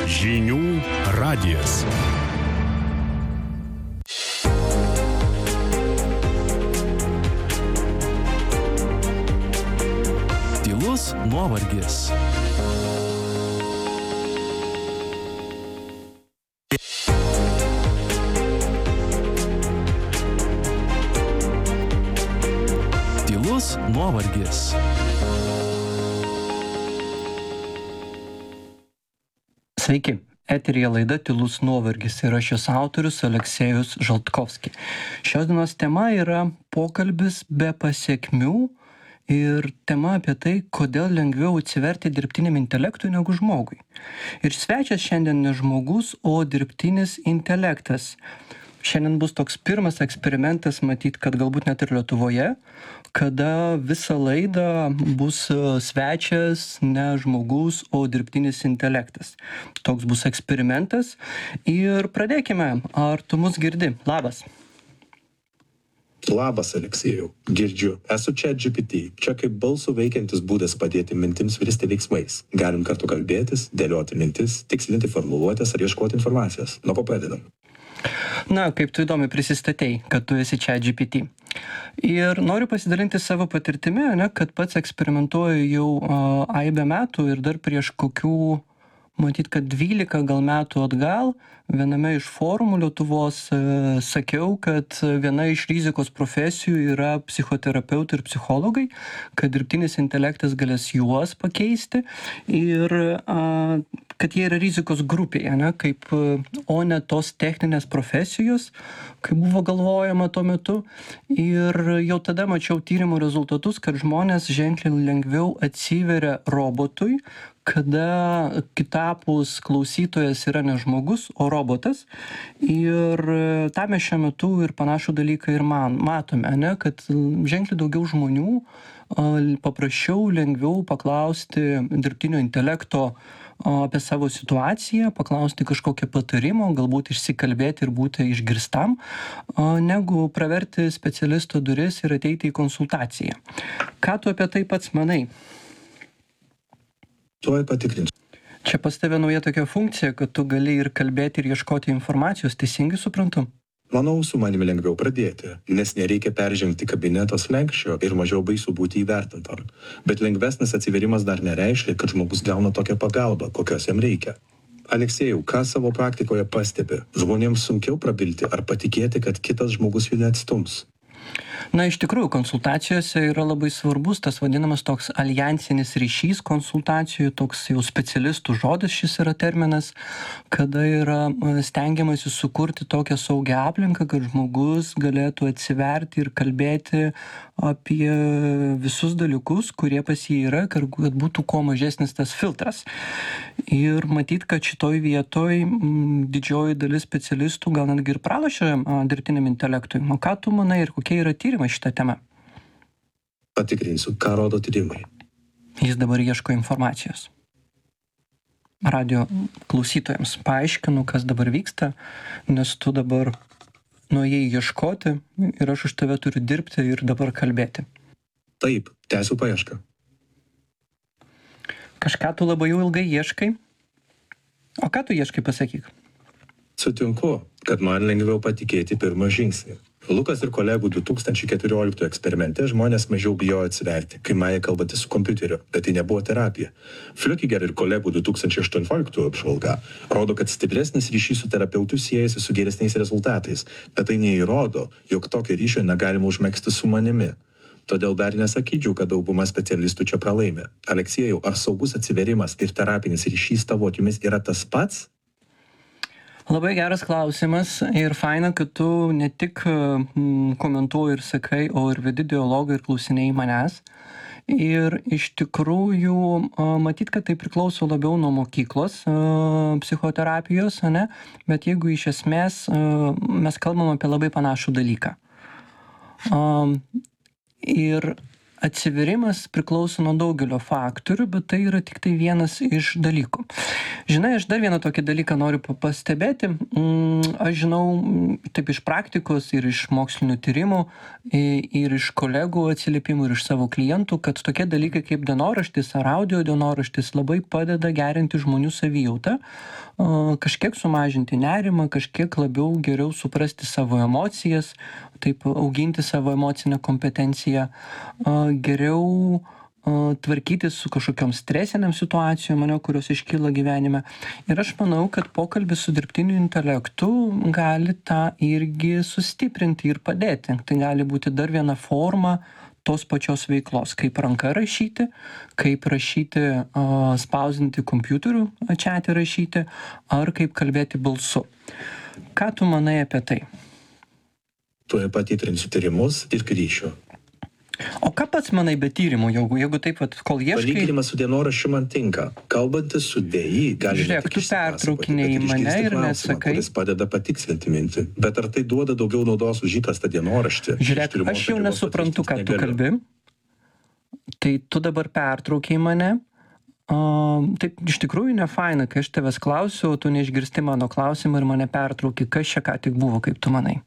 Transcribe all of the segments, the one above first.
Žinių radijas. Tylus nuovargis. Tylus nuovargis. Sveiki, eteryje laida Tylus nuovargis ir aš jos autorius Aleksejus Žaltkovski. Šios dienos tema yra pokalbis be pasiekmių ir tema apie tai, kodėl lengviau atsiverti dirbtiniam intelektui negu žmogui. Ir svečias šiandien ne žmogus, o dirbtinis intelektas. Šiandien bus toks pirmas eksperimentas, matyt, kad galbūt net ir Lietuvoje, kada visą laidą bus svečias ne žmogus, o dirbtinis intelektas. Toks bus eksperimentas ir pradėkime. Ar tu mus girdi? Labas. Labas, Aleksejau. Girdžiu. Esu ChatGPT. Čia kaip balso veikiantis būdas padėti mintims virsti veiksmais. Galim kartu kalbėtis, dėlioti mintis, tikslinti formuluotės ar ieškoti informacijos. Nuo ko pradedam? Na, kaip tu įdomi prisistatei, kad tu esi ChatGPT. Ir noriu pasidalinti savo patirtimi, kad pats eksperimentuoju jau aibę metų ir dar prieš kokių, matyt, kad 12 gal metų atgal viename iš forumų Lietuvos sakiau, kad viena iš rizikos profesijų yra psichoterapeutai ir psichologai, kad dirbtinis intelektas galės juos pakeisti ir kad jie yra rizikos grupėje, kaip, o ne tos techninės profesijos, kaip buvo galvojama tuo metu. Ir jau tada mačiau tyrimų rezultatus, kad žmonės ženkliai lengviau atsiveria robotui, kada kitapus klausytojas yra ne žmogus, o robotas. Ir tą mes šiuo metu ir panašų dalyką ir matome, kad ženkliai daugiau žmonių paprasčiau, lengviau paklausti dirbtinio intelekto apie savo situaciją, paklausti kažkokio patarimo, galbūt išsikalbėti ir būti išgirstam, negu praverti specialisto duris ir ateiti į konsultaciją. Ką tu apie tai pats manai? Tuoj patikrinsiu. Čia pas tave nauja tokia funkcija, kad tu gali ir kalbėti ir ieškoti informacijos, teisingai suprantu? Manau, su manimi lengviau pradėti, nes nereikia peržengti kabineto slenksčio ir mažiau baisu būti įvertintam. Bet lengvesnis atsiverimas dar nereiškia, kad žmogus gauna tokią pagalbą, kokios jam reikia. Aleksejau, ką savo praktikoje pastebi? Žmonėms sunkiau prabilti ar patikėti, kad kitas žmogus jų neatstums? Na, iš tikrųjų, konsultacijose yra labai svarbus tas vadinamas toks alijansinis ryšys konsultacijų, toks jau specialistų žodis šis yra terminas, kada yra stengiamasi sukurti tokią saugią aplinką, kad žmogus galėtų atsiverti ir kalbėti apie visus dalykus, kurie pas jį yra, kad būtų kuo mažesnis tas filtras. Ir matyt, kad šitoj vietoj didžioji dalis specialistų gal netgi ir pralošia dirbtiniam intelektui. O ką tu manai ir kokie yra tyrimai šitą temą? Patikrinsiu, ką rodo tyrimai. Jis dabar ieško informacijos. Radio klausytojams paaiškinu, kas dabar vyksta, nes tu dabar nuėjai ieškoti ir aš už tave turiu dirbti ir dabar kalbėti. Taip, tęsiu paiešką. Kažką tu labai jau ilgai ieškai? O ką tu ieškai, pasakyk? Sutinku, kad man lengviau patikėti pirmą žingsnį. Lukas ir kolegų 2014 eksperimente žmonės mažiau bijojo atsiverti, kai Maja kalbasi su kompiuteriu, bet tai nebuvo terapija. Fliukiger ir kolegų 2018 apžvalga rodo, kad stipresnis ryšys su terapeutu siejasi su geresniais rezultatais, bet tai neįrodo, jog tokio ryšio negalima užmegzti su manimi. Todėl dar nesakyčiau, kad dauguma specialistų čia pralaimė. Aleksejau, ar saugus atsiverimas ir terapinis ryšys tavo akimis yra tas pats? Labai geras klausimas ir faina, kad tu ne tik komentuoji ir sakai, o ir vedi dialogą ir klausinėjai manęs. Ir iš tikrųjų, matyt, kad tai priklauso labiau nuo mokyklos psichoterapijos, bet jeigu iš esmės mes kalbam apie labai panašų dalyką. Ir atsivėrimas priklauso nuo daugelio faktorių, bet tai yra tik tai vienas iš dalykų. Žinai, aš dar vieną tokį dalyką noriu pastebėti. Aš žinau taip iš praktikos ir iš mokslinių tyrimų ir iš kolegų atsiliepimų ir iš savo klientų, kad tokie dalykai kaip dienoraštis ar audio dienoraštis labai padeda gerinti žmonių savijautą, kažkiek sumažinti nerimą, kažkiek labiau geriau suprasti savo emocijas, taip auginti savo emocinę kompetenciją, geriau tvarkytis su kažkokiom stresiniam situacijom, kurios iškyla gyvenime. Ir aš manau, kad pokalbis su dirbtiniu intelektu gali tą irgi sustiprinti ir padėti. Tai gali būti dar viena forma tos pačios veiklos, kaip ranka rašyti, kaip rašyti, spausdinti kompiuteriu, čiate rašyti, ar kaip kalbėti balsu. Ką tu manai apie tai? Tuoj pat įtrinsiu tyrimus ir grįšiu. O ką pats manai be tyrimų, jeigu taip pat, kol ieškai... Palyginimas su dienoraščiu man tinka. Kalbantis su DI gali... Žiūrėk, tu pertraukinėjai mane ir nesakai... kuris padeda patikslinti mintį. Bet ar tai duoda daugiau naudos už įprastą dienoraštį? Žiūrėk, aš jau nesuprantu, ką tu kalbi. Tai tu dabar pertraukiai mane. Taip, iš tikrųjų nefaina, kai aš tavęs klausiu, o tu neišgirsti mano klausimą ir mane pertrauki. Kas čia ką tik buvo, kaip tu manai?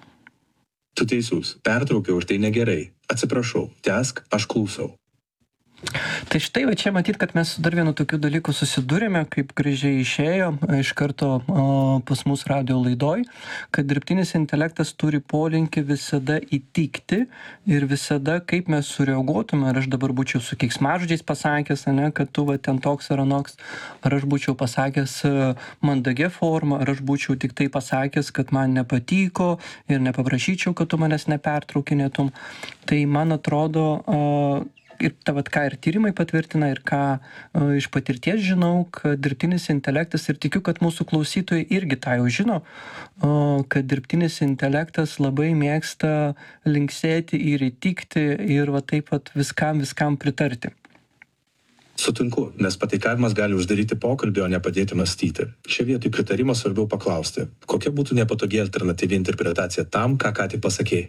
Tu teisus. Pertraukiau ir tai negerai. Atsiprašau. Tęsk, aš klausau. Tai štai, va čia matyt, kad mes dar vienu tokiu dalyku susidūrėme, kaip gražiai išėjo iš karto pas mus radio laidoj, kad dirbtinis intelektas turi polinkį visada įtikti ir visada, kaip mes sureaguotume, ar aš dabar būčiau su keiksmažodžiais pasakęs, kad tu va ten toks ar anoks, ar aš būčiau pasakęs mandagia forma, ar aš būčiau tik tai pasakęs, kad man nepatiko ir nepaprašyčiau, kad tu manęs nepertraukinėtum. Tai man atrodo, ir ką ir tyrimai patvirtina, ir ką iš patirties žinau, kad dirbtinis intelektas, ir tikiu, kad mūsų klausytojai irgi tą jau žino, kad dirbtinis intelektas labai mėgsta linksėti ir įtikti ir va taip pat viskam pritarti. Sutinku, nes pataikavimas gali uždaryti pokalbį, o ne padėti mąstyti. Šia vietoj pritarimo svarbiau paklausti, kokia būtų nepatogi alternatyvi interpretacija tam, ką tik pasakėjai.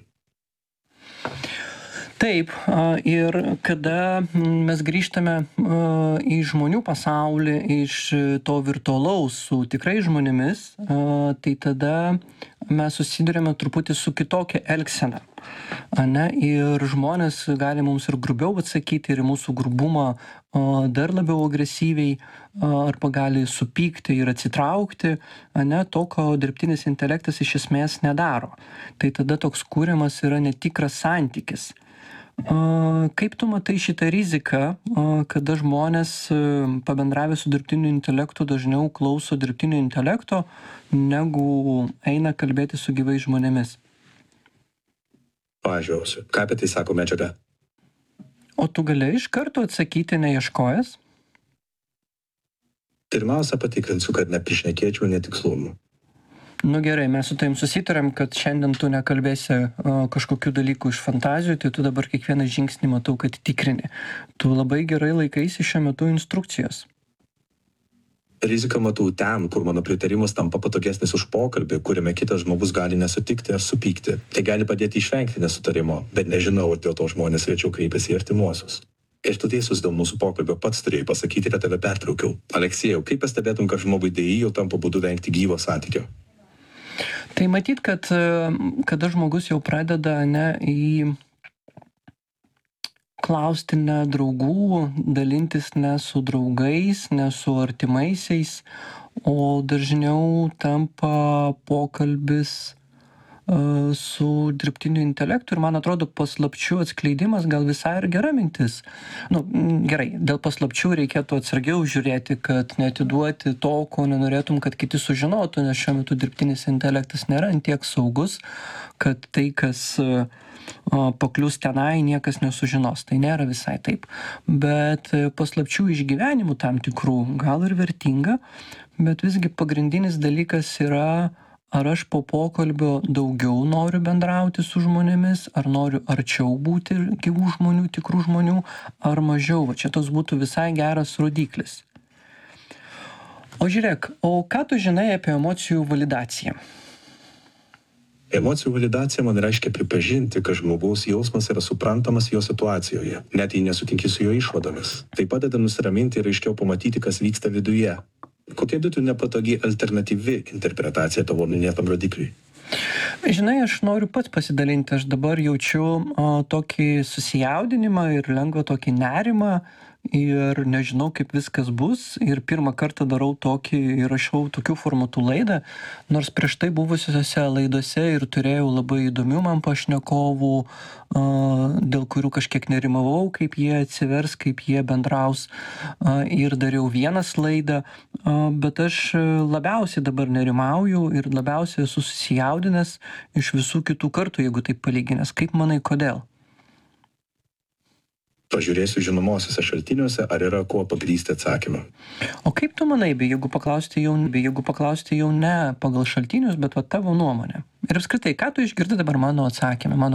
Taip, ir kada mes grįžtame į žmonių pasaulį iš to virtualaus su tikrai žmonėmis, tai tada mes susidurėme truputį su kitokia elgsena. Ir žmonės gali mums ir grubiau atsakyti, ir mūsų grubumą dar labiau agresyviai, arba gali supykti ir atsitraukti, to, ko dirbtinis intelektas iš esmės nedaro. Tai tada toks kūrimas yra netikras santykis. Kaip tu matai šitą riziką, kada žmonės pabendravę su dirbtiniu intelektu dažniau klauso dirbtinio intelekto, negu eina kalbėti su gyvais žmonėmis? Pažiūrėsiu, ką apie tai sako medžiaga? O tu gali iš karto atsakyti neieškojęs? Pirmiausia, patikrinsiu, kad neprišnekėčiau netikslumų. Gerai, mes su tavim susitarėm, kad šiandien tu nekalbėsi kažkokių dalykų iš fantazijų, tai tu dabar kiekvieną žingsnį matau, kad tikrini. Tu labai gerai laikaisi šiuo metu instrukcijos. Riziką matau ten, kur mano pritarimas tampa patogesnis už pokalbį, kuriame kitas žmogus gali nesutikti ar supykti. Tai gali padėti išvengti nesutarimo, bet nežinau, ar dėl to žmonės rečiau kreipiasi į artimuosius. Ir tu teisus dėl mūsų pokalbio pats turėjai pasakyti, kad tave pertraukiau. Aleksėjau, kaip pastebėtum, kad žmogui DI jau tampa būdu vengti gyvo santykio? Tai matyt, kad kada žmogus jau pradeda į klausti ne draugų, dalintis ne su draugais, ne su artimaisiais, o dažniau tampa pokalbis su dirbtiniu intelektu ir man atrodo paslapčių atskleidimas gal visai ir gera mintis. Gerai, dėl paslapčių reikėtų atsargiau žiūrėti, kad neatiduoti to, ko nenorėtum, kad kiti sužinotų, nes šiuo metu dirbtinis intelektas nėra tiek saugus, kad tai, kas paklius tenai, niekas nesužinos. Tai nėra visai taip. Bet paslapčių išgyvenimų tam tikrų gal ir vertinga, bet visgi pagrindinis dalykas yra, ar aš po pokalbio daugiau noriu bendrauti su žmonėmis, ar noriu arčiau būti gyvų žmonių, tikrų žmonių, ar mažiau. Čia toks būtų visai geras rodiklis. O žiūrėk, o ką tu žinai apie emocijų validaciją? Emocijų validacija man reiškia pripažinti, kad žmogaus jausmas yra suprantamas jo situacijoje, net jei nesutinki su jo išvadomis. Tai padeda nusiraminti ir aiškiau pamatyti, kas vyksta viduje. Kokia būtų nepatogi alternatyvi interpretacija tavo minėtam rodikliui? Žinai, aš noriu pats pasidalinti, aš dabar jaučiu tokį susijaudinimą ir lengvą tokį nerimą ir nežinau, kaip viskas bus. Ir pirmą kartą darau tokį, įrašiau tokių formatų laidą, nors prieš tai buvusiose laidose ir turėjau labai įdomių man pašnekovų, dėl kurių kažkiek nerimavau, kaip jie atsivers, kaip jie bendraus. Ir dariau vienas laidą, bet aš labiausiai dabar nerimauju ir labiausiai esu susijaudinęs iš visų kitų kartų, jeigu taip palyginęs. Kaip manai, kodėl? Pažiūrėsiu žinomosiuose šaltiniuose, ar yra kuo pagrįsti atsakymą. O kaip tu manai, jeigu paklausti jau ne pagal šaltinius, bet tavo nuomonę? Ir apskritai, ką tu išgirdi dabar mano atsakymą, mano